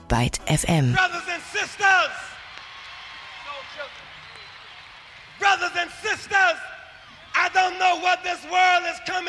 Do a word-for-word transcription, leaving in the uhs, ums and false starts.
Byte F M. Brothers and sisters, brothers and sisters, I don't know what this world is coming